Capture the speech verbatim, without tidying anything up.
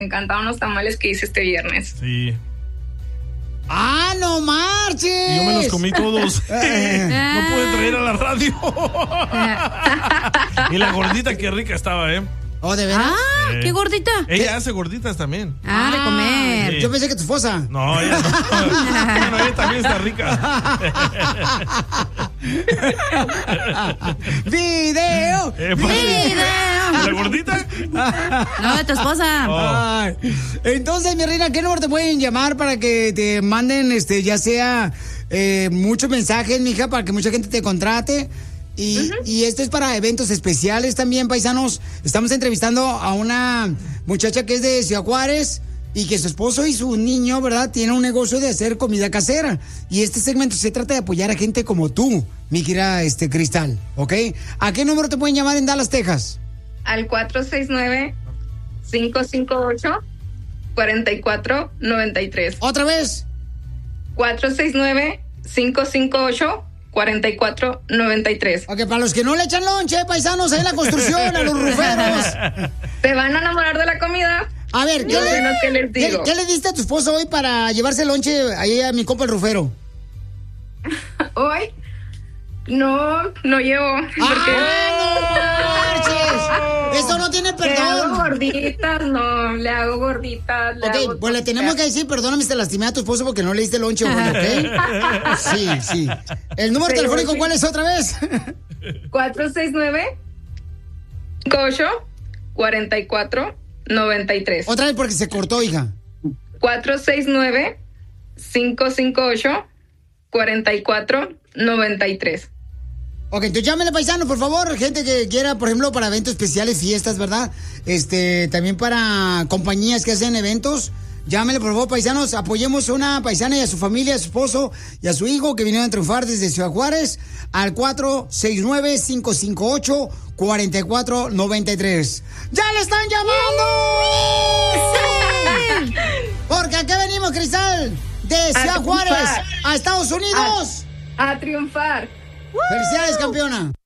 encantaron los tamales que hice este viernes. Sí. ¡Ah, no marches! Y yo me los comí todos. No pude traer a la radio. Y la gordita, qué rica estaba, ¿eh? ¿Oh, de veras? Ah, Eh. qué gordita. Ella ¿Qué? hace gorditas también. Ah, de comer. Sí. Yo pensé que tu esposa. No, ella no. Bueno, ella también está rica. ¡Video! Eh, padre. ¡Video! ¿La gordita? No, de tu esposa. Oh. Ay. Entonces, mi reina, ¿qué número te pueden llamar para que te manden, este, ya sea eh, muchos mensajes, mija, para que mucha gente te contrate? Y, uh-huh. y esto es para eventos especiales también, paisanos. Estamos entrevistando a una muchacha que es de Ciudad Juárez y que su esposo y su niño, ¿verdad?, tienen un negocio de hacer comida casera. Y este segmento se trata de apoyar a gente como tú, mi querida este, Cristal, ¿ok? ¿A qué número te pueden llamar en Dallas, Texas? Al cuatro seis nueve, cinco cinco ocho, cuatro cuatro nueve tres. ¿Otra vez? cuatro seis nueve, cinco cinco ocho, cuatro cuatro nueve tres. Ok, para los que no le echan lonche, paisanos, ahí en la construcción, a los ruferos. ¿Se van a enamorar de la comida? A ver, ¿qué, no le, sé lo que les digo. ¿qué, ¿qué le diste a tu esposo hoy para llevarse el lonche ahí a mi compa el rufero? Hoy no, no llevo. Porque... ¡Ah, no marches! Eso no tiene perdón. Le hago gorditas, no, le hago gorditas. Le ok, hago pues le tenemos que decir, perdóname si te lastimé a tu esposo porque no le diste lonche, ¿ok? Sí, sí. ¿El número sí, telefónico sí. cuál es otra vez? cuatro seis nueve, cinco ocho, cuatro cuatro nueve tres. Otra vez porque se cortó, hija. cuatro seis nueve, cinco cinco ocho, cuatro cuatro nueve tres. Ok, entonces llámenle, paisano, por favor, gente que quiera, por ejemplo, para eventos especiales, fiestas, ¿verdad? Este, también para compañías que hacen eventos. Llámenle, por favor, paisanos, apoyemos a una paisana y a su familia, a su esposo y a su hijo que vinieron a triunfar desde Ciudad Juárez al cuatro seis nueve, cinco cinco ocho, cuatro cuatro nueve tres. ¡Ya le están llamando! ¡Sí! Porque aquí venimos, Cristal, de Ciudad Juárez a Estados Unidos. A, a triunfar. ¡Felicidades, campeona!